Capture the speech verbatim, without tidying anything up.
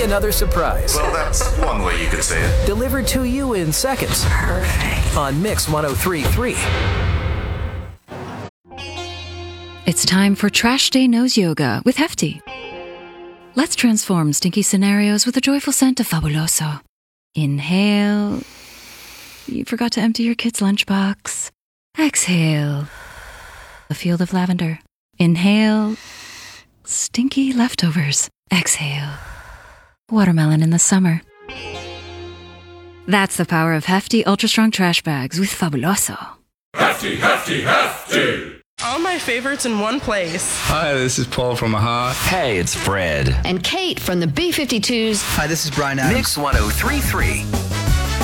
another surprise. Well, that's one way you could say it. Delivered to you in seconds. Perfect. On Mix one oh three point three. It's time for Trash Day Nose Yoga with Hefty. Let's transform stinky scenarios with a joyful scent of Fabuloso. Inhale. You forgot to empty your kid's lunchbox. Exhale. A field of lavender. Inhale. Stinky leftovers. Exhale. Watermelon in the summer. That's the power of Hefty Ultra Strong Trash Bags with Fabuloso. Hefty, Hefty, Hefty! All my favorites in one place. Hi, this is Paul from Aha. Hey, it's Fred. And Kate from the B fifty-twos. Hi, this is Brian Adams. Mix one oh three point three.